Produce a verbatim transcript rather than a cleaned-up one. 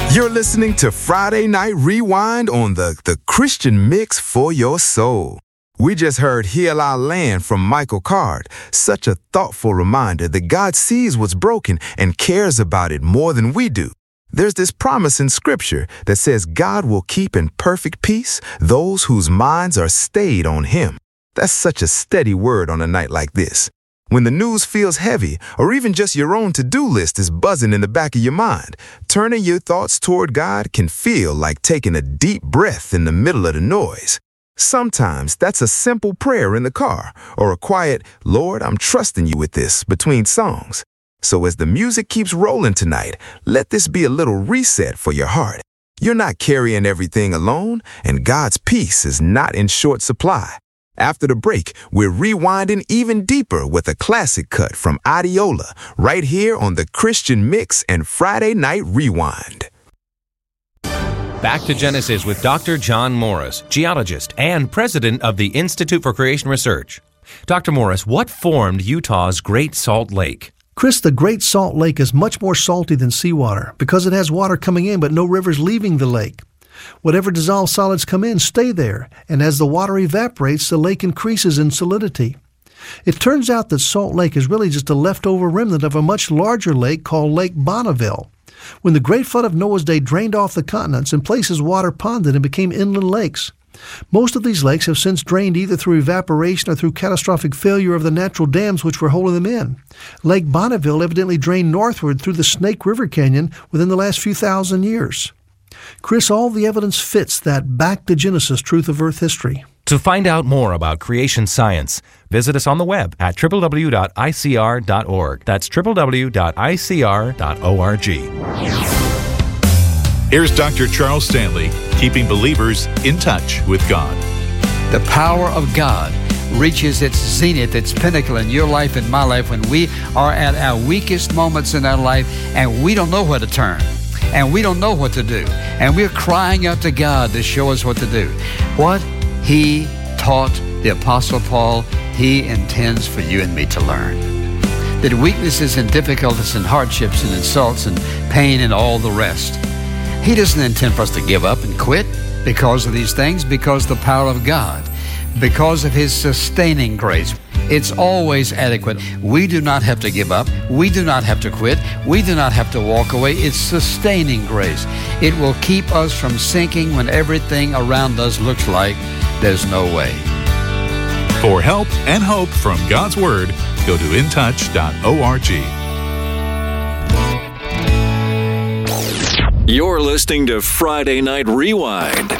You're listening to Friday Night Rewind on the, the Christian Mix for your soul. We just heard Heal Our Land from Michael Card. Such a thoughtful reminder that God sees what's broken and cares about it more than we do. There's this promise in Scripture that says God will keep in perfect peace those whose minds are stayed on Him. That's such a steady word on a night like this. When the news feels heavy, or even just your own to-do list is buzzing in the back of your mind, turning your thoughts toward God can feel like taking a deep breath in the middle of the noise. Sometimes that's a simple prayer in the car, or a quiet, "Lord, I'm trusting you with this," between songs. So as the music keeps rolling tonight, let this be a little reset for your heart. You're not carrying everything alone, and God's peace is not in short supply. After the break, we're rewinding even deeper with a classic cut from Adiola, right here on the Christian Mix and Friday Night Rewind. Back to Genesis with Doctor John Morris, geologist and president of the Institute for Creation Research. Doctor Morris, what formed Utah's Great Salt Lake? Chris, the Great Salt Lake is much more salty than seawater because it has water coming in but no rivers leaving the lake. Whatever dissolved solids come in stay there, and as the water evaporates, the lake increases in solidity. It turns out that Salt Lake is really just a leftover remnant of a much larger lake called Lake Bonneville. When the Great Flood of Noah's Day drained off the continents, in places water ponded and became inland lakes. Most of these lakes have since drained either through evaporation or through catastrophic failure of the natural dams which were holding them in. Lake Bonneville evidently drained northward through the Snake River Canyon within the last few thousand years. Chris, all the evidence fits that back to Genesis truth of Earth history. To find out more about creation science, visit us on the web at w w w dot i c r dot org. That's w w w dot i c r dot org. Here's Doctor Charles Stanley, keeping believers in touch with God. The power of God reaches its zenith, its pinnacle in your life and my life when we are at our weakest moments in our life and we don't know where to turn. And we don't know what to do. And we're crying out to God to show us what to do. What He taught the Apostle Paul, He intends for you and me to learn. That weaknesses and difficulties and hardships and insults and pain and all the rest, He doesn't intend for us to give up and quit because of these things, because the power of God, because of His sustaining grace. It's always adequate. We do not have to give up. We do not have to quit. We do not have to walk away. It's sustaining grace. It will keep us from sinking when everything around us looks like there's no way. For help and hope from God's Word, go to in touch dot org. You're listening to Friday Night Rewind.